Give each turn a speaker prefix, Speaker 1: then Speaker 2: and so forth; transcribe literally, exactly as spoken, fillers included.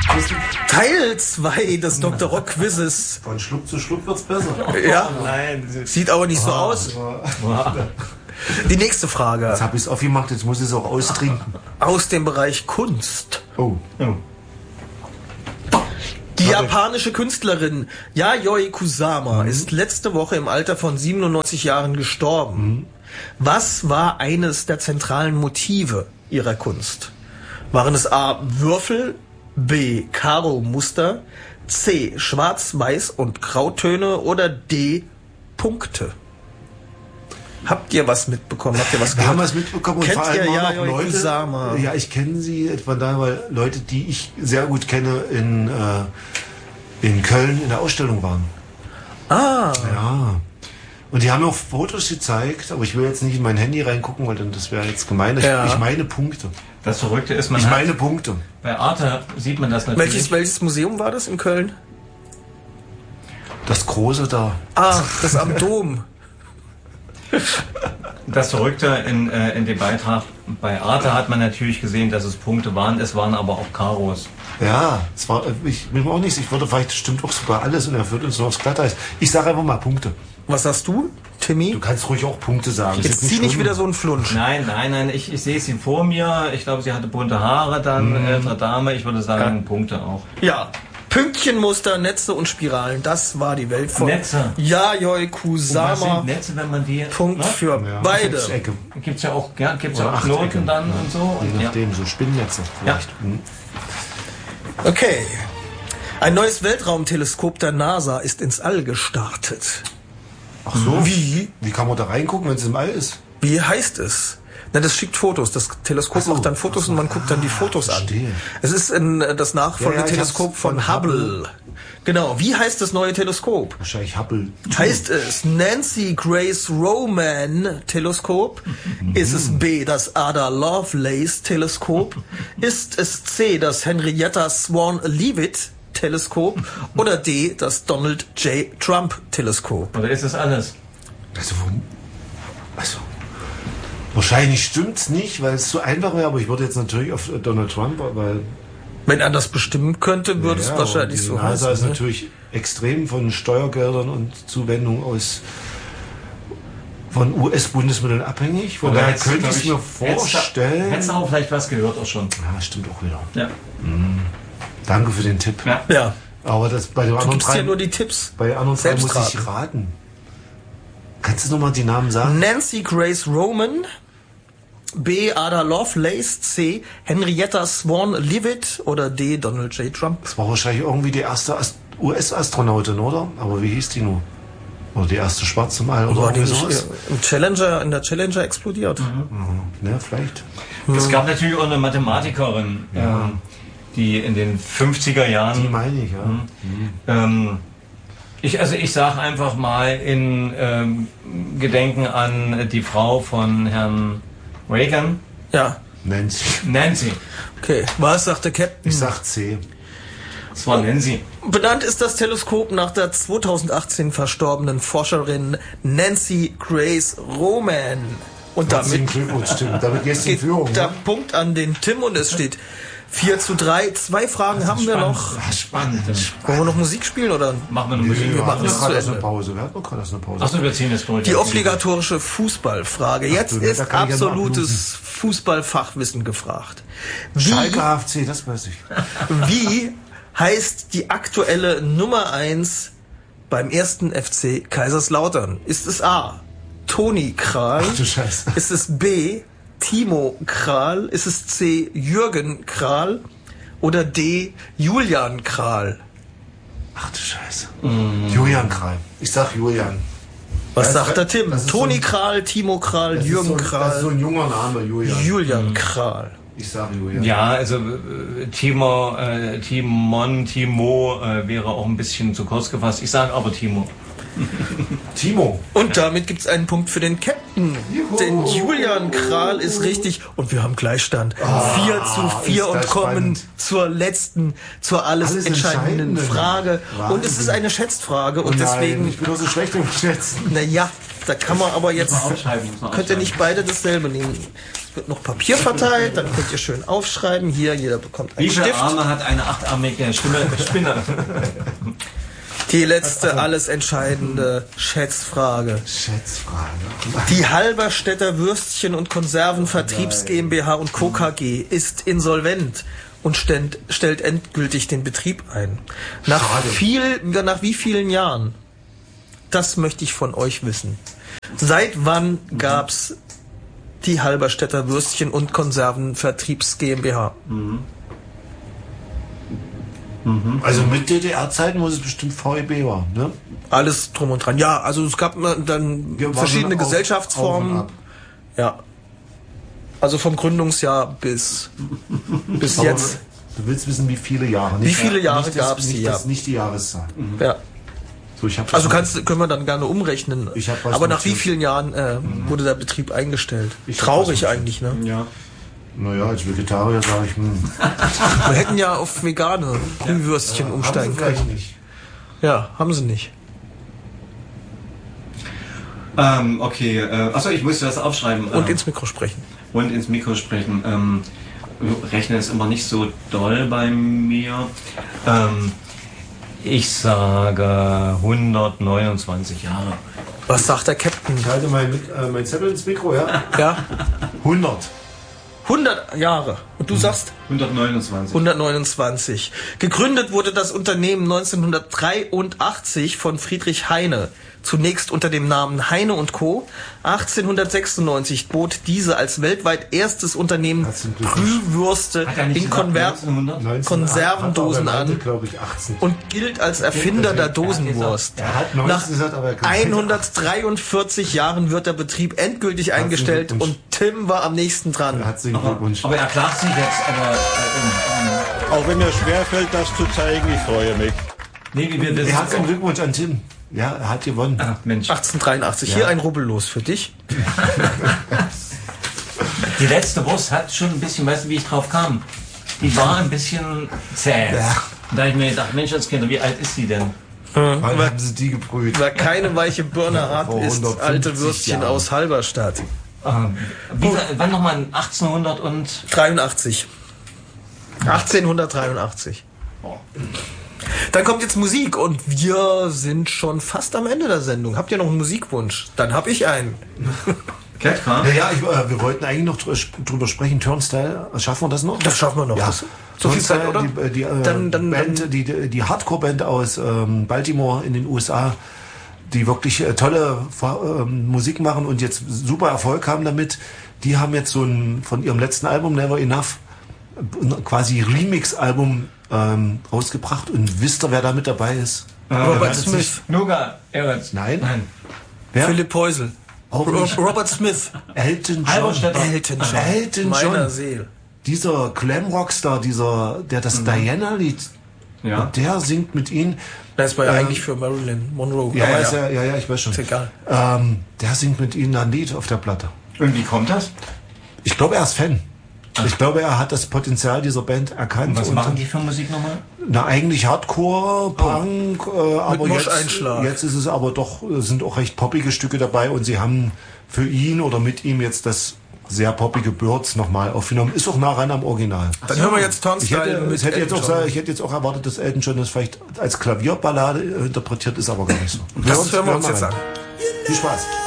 Speaker 1: Teil zwei des Doktor Rock Quizzes.
Speaker 2: Von Schluck zu Schluck wird's besser.
Speaker 1: Ja, nein. Sieht aber nicht so
Speaker 2: Ah,
Speaker 1: aus.
Speaker 2: ah.
Speaker 1: Die nächste Frage.
Speaker 2: Jetzt habe ich es aufgemacht, jetzt muss ich es auch austrinken.
Speaker 1: Aus dem Bereich Kunst.
Speaker 2: Oh. oh.
Speaker 1: Die japanische Künstlerin Yayoi Kusama mhm. ist letzte Woche im Alter von siebenundneunzig Jahren gestorben. Mhm. Was war eines der zentralen Motive ihrer Kunst? Waren es A. Würfel, B. Karo-Muster, C. Schwarz-Weiß und Grautöne oder D. Punkte? Habt ihr was mitbekommen? Habt ihr was
Speaker 2: Wir
Speaker 1: gehört?
Speaker 2: haben was mitbekommen.
Speaker 1: Kennt
Speaker 2: und vor allem
Speaker 1: ihr
Speaker 2: auch
Speaker 1: Yayoi
Speaker 2: Leute,
Speaker 1: Kusama?
Speaker 2: Ja, ich kenne sie von daher, weil Leute, die ich sehr gut kenne, in, äh, in Köln in der Ausstellung waren.
Speaker 1: Ah.
Speaker 2: Ja. Und die haben mir auch Fotos gezeigt, aber ich will jetzt nicht in mein Handy reingucken, weil dann das wäre jetzt gemein. Ich,
Speaker 1: Ja.
Speaker 2: ich meine Punkte.
Speaker 3: Das Verrückte ist, man
Speaker 2: Ich
Speaker 3: hat,
Speaker 2: meine Punkte.
Speaker 3: bei Arte sieht man das natürlich.
Speaker 1: Welches, welches Museum war das in Köln?
Speaker 2: Das große da.
Speaker 1: Ah, das am Dom.
Speaker 3: Das Verrückte in, äh, in dem Beitrag bei Arte hat man natürlich gesehen, dass es Punkte waren, es waren aber auch Karos.
Speaker 2: Ja, es war, ich bin mir auch nicht sicher, ich würde vielleicht stimmt auch sogar alles und er führt uns nur aufs Glatteis. Ich sage einfach mal Punkte.
Speaker 1: Was sagst du, Timmy?
Speaker 2: Du kannst ruhig auch Punkte sagen.
Speaker 1: Jetzt zieh nicht wieder so einen Flunsch.
Speaker 3: Nein, nein, nein, ich, ich sehe sie vor mir. Ich glaube, sie hatte bunte Haare dann,
Speaker 2: Mhm.
Speaker 3: ältere Dame. Ich würde sagen,
Speaker 1: Ja.
Speaker 3: Punkte auch.
Speaker 1: Ja. Pünktchenmuster, Netze und Spiralen, das war die Welt von
Speaker 3: Netze.
Speaker 1: Yayoi
Speaker 3: Und was
Speaker 1: Kusama.
Speaker 3: sind Netze, wenn man die...
Speaker 1: Punkt
Speaker 3: ne?
Speaker 1: für
Speaker 2: Ja,
Speaker 1: beide.
Speaker 2: Sechsecke.
Speaker 3: Gibt's ja auch, ja, gibt's ja
Speaker 2: Oder
Speaker 3: auch Knoten
Speaker 2: Achtecke.
Speaker 3: dann
Speaker 2: Ja.
Speaker 3: und so.
Speaker 2: Je
Speaker 3: Und, ja.
Speaker 2: nachdem, so Spinnnetze vielleicht.
Speaker 3: Ja.
Speaker 2: Mhm.
Speaker 1: Okay. Ein neues Weltraumteleskop der NASA ist ins All gestartet.
Speaker 2: Ach so.
Speaker 1: Wie?
Speaker 2: Wie kann man da reingucken, wenn es im All ist?
Speaker 1: Wie heißt es? Na, das schickt Fotos. Das Teleskop
Speaker 2: Ach so,
Speaker 1: macht dann Fotos
Speaker 2: ach so.
Speaker 1: und man guckt dann die
Speaker 2: Ah,
Speaker 1: Fotos an.
Speaker 2: verstehe.
Speaker 1: Es ist ein, das Nachfolgeteleskop
Speaker 2: Ja, ja, ich hab's
Speaker 1: von
Speaker 2: von
Speaker 1: Hubble.
Speaker 2: Hubble.
Speaker 1: Genau. Wie heißt das neue Teleskop?
Speaker 2: Wahrscheinlich Hubble.
Speaker 1: Heißt es Nancy Grace Roman Teleskop? Ist es B, das Ada Lovelace Teleskop? Ist es C, das Henrietta Swan Leavitt Teleskop? Oder D, das Donald J. Trump Teleskop?
Speaker 3: Oder ist es alles?
Speaker 2: Also, wo- also wahrscheinlich stimmt's nicht, weil es so einfach wäre, aber ich würde jetzt natürlich auf Donald Trump, weil
Speaker 1: Wenn er das bestimmen könnte, würde
Speaker 2: ja,
Speaker 1: es wahrscheinlich
Speaker 2: die
Speaker 1: so
Speaker 2: NASA
Speaker 1: heißen.
Speaker 2: ist
Speaker 1: Ne?
Speaker 2: natürlich extrem von Steuergeldern und Zuwendung aus von U S-Bundesmitteln abhängig. Von
Speaker 3: Oder
Speaker 2: daher
Speaker 3: hättest-
Speaker 2: könnte
Speaker 3: glaub
Speaker 2: ich es mir vorstellen.
Speaker 3: Hättest du auch vielleicht was gehört auch schon.
Speaker 2: Ja, stimmt auch wieder.
Speaker 3: Ja.
Speaker 2: Danke für den Tipp.
Speaker 3: Ja.
Speaker 1: Ja,
Speaker 2: Aber das bei den
Speaker 1: du
Speaker 2: anderen
Speaker 1: gibst
Speaker 2: drei,
Speaker 1: ja nur die Tipps.
Speaker 2: bei den anderen drei
Speaker 1: Selbst
Speaker 2: muss ich raten. Kannst du nochmal die Namen sagen?
Speaker 1: Nancy Grace Roman, B. Ada Lovelace, C. Henrietta Swan Leavitt oder D. Donald J. Trump.
Speaker 2: Das war wahrscheinlich irgendwie die erste Ast- U S-Astronautin, oder? Aber wie hieß die nur? Oder die erste Schwarze im All oder
Speaker 1: War die
Speaker 2: irgendwie
Speaker 1: nicht
Speaker 2: sowas?
Speaker 1: äh, im Challenger, in der Challenger explodiert?
Speaker 2: Mhm. Ja, vielleicht.
Speaker 3: Es gab natürlich auch eine Mathematikerin, ähm, die in den fünfziger Jahren...
Speaker 2: Die meine ich, ja.
Speaker 3: Ähm, ich, also ich sage einfach mal in ähm, Gedenken an die Frau von Herrn Reagan,
Speaker 1: Ja,
Speaker 2: Nancy.
Speaker 3: Nancy.
Speaker 1: okay. Was sagt der Captain?
Speaker 2: Ich sag C.
Speaker 3: Das war Nancy.
Speaker 1: Benannt ist das Teleskop nach der zweitausendachtzehn verstorbenen Forscherin Nancy Grace Roman. Und
Speaker 2: Herzlichen
Speaker 1: damit
Speaker 2: Glückwunsch, Tim. Damit gehst du in
Speaker 1: geht
Speaker 2: Führung.
Speaker 1: der
Speaker 2: Ne?
Speaker 1: Punkt an den Tim und es steht vier zu drei. Zwei Fragen haben wir noch.
Speaker 2: Ah, spannend.
Speaker 1: Wollen wir noch Musik spielen oder?
Speaker 3: Machen wir eine
Speaker 2: Wir
Speaker 3: Musik.
Speaker 1: machen
Speaker 2: hatten
Speaker 1: es
Speaker 2: doch
Speaker 1: zu
Speaker 2: gerade erst
Speaker 1: Ende.
Speaker 2: eine Pause. Wir hatten doch gerade erst eine Pause.
Speaker 3: Achso, wir ziehen jetzt durch.
Speaker 1: Die obligatorische Fußballfrage. Jetzt
Speaker 2: du, da
Speaker 1: ist
Speaker 2: kann ich ja nur
Speaker 1: absolutes Fußballfachwissen gefragt. Wie,
Speaker 2: Schalke H F C, das weiß ich.
Speaker 1: wie heißt die aktuelle Nummer eins beim ersten F C Kaiserslautern? Ist es A. Toni Kral?
Speaker 2: Ach du Scheiße.
Speaker 1: Ist es B. Timo Kral? Ist es C. Jürgen Kral? Oder D. Julian Kral?
Speaker 2: Ach du Scheiße. Julian Kral. Ich sag Julian.
Speaker 1: Was
Speaker 2: Das
Speaker 1: sagt
Speaker 2: ist-
Speaker 1: der Tim?
Speaker 2: das ist
Speaker 1: Toni
Speaker 2: so ein-
Speaker 1: Kral, Timo Kral,
Speaker 2: Das ist
Speaker 1: Jürgen
Speaker 2: so, ein- Das ist so
Speaker 1: Kral,
Speaker 2: ein junger Name, Julian.
Speaker 1: Julian Kral.
Speaker 2: Ich sag Julian.
Speaker 3: Ja, also äh, Timo, äh, Timon, Timo äh, wäre auch ein bisschen zu kurz gefasst. Ich sage aber Timo.
Speaker 2: Timo.
Speaker 1: Und damit gibt's einen Punkt für den Captain.
Speaker 2: Juhu.
Speaker 1: Denn Julian Kral ist richtig und wir haben Gleichstand. vier zu vier und kommen
Speaker 2: spannend.
Speaker 1: zur letzten, zur alles,
Speaker 2: Alles
Speaker 1: entscheidenden
Speaker 2: Entscheidende.
Speaker 1: Frage.
Speaker 2: Wahnsinn.
Speaker 1: Und es ist eine Schätzfrage
Speaker 2: Oh
Speaker 1: und
Speaker 2: nein,
Speaker 1: deswegen,
Speaker 2: ich bin doch so schlecht im Schätzen.
Speaker 1: naja, da kann man aber jetzt,
Speaker 3: Muss man aufschreiben, muss man
Speaker 1: könnt ihr
Speaker 3: aufschreiben.
Speaker 1: nicht beide dasselbe nehmen. Es wird noch Papier verteilt, dann könnt ihr schön aufschreiben. Hier, jeder bekommt einen
Speaker 3: Wie viele
Speaker 1: Stift.
Speaker 3: Arme hat eine achtarmige Stimme, Spinne?
Speaker 1: Die letzte, alles entscheidende Schätzfrage.
Speaker 2: Schätzfrage.
Speaker 1: Die Halberstädter Würstchen- und Konservenvertriebs GmbH und Co. K G ist insolvent und stellt, stellt endgültig den Betrieb ein. Nach
Speaker 2: Schade.
Speaker 1: viel, nach wie vielen Jahren? Das möchte ich von euch wissen. Seit wann gab's die Halberstädter Würstchen- und Konservenvertriebs GmbH?
Speaker 2: Also mit D D R-Zeiten, wo es bestimmt V E B war, ne?
Speaker 1: Alles drum und dran. Ja, also es gab äh, dann
Speaker 2: Wir waren
Speaker 1: verschiedene
Speaker 2: auf-
Speaker 1: Gesellschaftsformen.
Speaker 2: auf und ab.
Speaker 1: Ja. Also vom Gründungsjahr bis, bis
Speaker 2: Aber
Speaker 1: jetzt.
Speaker 2: Du willst wissen, wie viele Jahre?
Speaker 1: Wie viele Jahre
Speaker 2: nicht das-
Speaker 1: gab's
Speaker 2: nicht
Speaker 1: die,
Speaker 2: das-
Speaker 1: ja.
Speaker 2: Nicht die Jahreszahl.
Speaker 1: Ja.
Speaker 2: So, ich hab
Speaker 1: Also
Speaker 2: das-
Speaker 1: kannst, können wir dann gerne umrechnen.
Speaker 2: Ich hab was
Speaker 1: Aber nach wie
Speaker 2: notiert.
Speaker 1: vielen Jahren äh, wurde der Betrieb eingestellt?
Speaker 2: Ich hab
Speaker 1: Traurig
Speaker 2: was
Speaker 1: eigentlich, ne?
Speaker 3: Ja.
Speaker 2: Naja, als Vegetarier sage ich, hm,
Speaker 1: Wir hätten ja auf vegane Glühwürstchen umsteigen
Speaker 2: haben sie vielleicht
Speaker 1: können.
Speaker 2: nicht.
Speaker 1: Ja, haben sie nicht.
Speaker 3: Ähm, okay, äh, achso, ich musste das aufschreiben.
Speaker 1: Und
Speaker 3: ähm,
Speaker 1: ins Mikro sprechen.
Speaker 3: und ins Mikro sprechen. Ähm, Rechnen ist immer nicht so doll bei mir. Ähm, ich sage hundertneunundzwanzig Jahre.
Speaker 1: Was sagt der Captain?
Speaker 2: Ich halte mein, Mik- äh, mein Zettel ins Mikro, ja?
Speaker 1: Ja,
Speaker 2: hundert.
Speaker 1: hundert Jahre. Und du sagst?
Speaker 3: hundertneunundzwanzig.
Speaker 1: hundertneunundzwanzig. Gegründet wurde das Unternehmen neunzehnhundertdreiundachtzig von Friedrich Heine. Zunächst unter dem Namen Heine und Co. achtzehnhundertsechsundneunzig bot diese als weltweit erstes Unternehmen
Speaker 2: Herzlichen Glückwunsch.
Speaker 1: Brühwürste
Speaker 3: Hat er nicht
Speaker 1: in
Speaker 3: gesagt,
Speaker 1: Konver
Speaker 3: neunzehnhundert?
Speaker 1: Konservendosen an
Speaker 2: glaube ich, achtzehn.
Speaker 1: und gilt als Erfinder der Dosenwurst.
Speaker 2: Er hat neunzehn
Speaker 1: Nach
Speaker 2: gesagt, aber er kann
Speaker 1: hundertdreiundvierzig Jahren wird der Betrieb endgültig eingestellt und
Speaker 2: Glückwunsch.
Speaker 1: Tim war am nächsten dran.
Speaker 2: Herzlichen Glückwunsch.
Speaker 3: Aber er klagt sich jetzt, aber... Äh,
Speaker 4: Auch wenn mir schwerfällt, das zu zeigen, ich freue mich.
Speaker 3: nee, wie wir wissen...
Speaker 2: Herzlichen Glückwunsch an Tim. Ja, er hat gewonnen.
Speaker 3: Ach, Mensch.
Speaker 1: achtzehnhundertdreiundachtzig. Hier ein Rubbellos für dich.
Speaker 3: Die letzte Wurst hat schon ein bisschen, weißt du, wie ich drauf kam? Die war ein bisschen zäh.
Speaker 2: Ja.
Speaker 3: Da habe ich mir gedacht, Mensch, als Kinder, wie alt ist die denn?
Speaker 2: Wann haben sie die gebrüht?
Speaker 1: Wer keine weiche Birne hat,
Speaker 2: Vor
Speaker 1: ist
Speaker 2: hundertfünfzig
Speaker 1: alte Würstchen
Speaker 2: Jahren.
Speaker 1: aus Halberstadt.
Speaker 3: Ähm, wie, wann nochmal? achtzehnhundert und...
Speaker 1: dreiundachtzig. achtzehnhundertdreiundachtzig. Dann kommt jetzt Musik und wir sind schon fast am Ende der Sendung. Habt ihr noch einen Musikwunsch? Dann hab ich einen.
Speaker 3: Ketka?
Speaker 2: Naja, ich, äh, wir wollten eigentlich noch dr- drüber sprechen. Turnstile, schaffen wir das noch?
Speaker 1: Das schaffen wir noch.
Speaker 2: Ja.
Speaker 1: Das- so viel Zeit, oder?
Speaker 2: Die, die, äh,
Speaker 1: Dann- dann-
Speaker 2: Band,
Speaker 1: dann-
Speaker 2: die, die, die Hardcore-Band aus ähm, Baltimore in den U S A, die wirklich äh, tolle ähm, Musik machen und jetzt super Erfolg haben damit. Die haben jetzt so ein, von ihrem letzten Album, Never Enough, ein quasi Remix-Album ähm, rausgebracht. Und wisst ihr, wer da mit dabei ist?
Speaker 1: Robert Smith.
Speaker 3: Nuga, Ehrens.
Speaker 2: Nein.
Speaker 3: Nein.
Speaker 2: Wer?
Speaker 1: Philipp Heusel.
Speaker 2: Auch
Speaker 1: Ro-
Speaker 2: nicht.
Speaker 1: Robert Smith.
Speaker 2: Elton John.
Speaker 3: Halberstädter.
Speaker 1: Elton John.
Speaker 2: Elton
Speaker 1: Meiner
Speaker 2: John.
Speaker 1: Seele.
Speaker 2: Dieser Glam-Rockstar, dieser, der das Diana-Lied,
Speaker 3: Ja.
Speaker 2: der singt mit ihnen.
Speaker 1: Das war ja
Speaker 2: Ähm,
Speaker 1: eigentlich für Marilyn Monroe.
Speaker 2: Ja,
Speaker 1: Aber
Speaker 2: ja, ist ja, ja, ja, ich weiß schon.
Speaker 1: Ist egal.
Speaker 2: Ähm, der singt mit ihnen ein Lied auf der Platte.
Speaker 3: Und wie kommt das?
Speaker 2: Ich glaube, er ist Fan. Ich glaube, er hat das Potenzial dieser Band erkannt.
Speaker 3: Und was
Speaker 2: und
Speaker 3: machen die für Musik nochmal?
Speaker 2: Na, eigentlich Hardcore, Punk, äh, aber jetzt,
Speaker 1: Moscheinschlag.
Speaker 2: jetzt ist es aber doch, äh, sind auch recht poppige Stücke dabei und sie haben für ihn oder mit ihm jetzt das sehr poppige Birds nochmal aufgenommen. Ist auch nah ran am Original.
Speaker 1: Dann hören wir jetzt
Speaker 2: Ich
Speaker 1: Turnstile
Speaker 2: hätte,
Speaker 1: mit
Speaker 2: ich, hätte jetzt
Speaker 1: Elton
Speaker 2: auch,
Speaker 1: John.
Speaker 2: sa- ich hätte jetzt auch erwartet, dass Elton John das vielleicht als Klavierballade äh, interpretiert, ist aber gar nicht so.
Speaker 1: Das hören wir uns
Speaker 2: mal
Speaker 1: jetzt
Speaker 2: rein.
Speaker 1: an.
Speaker 2: Viel Spaß.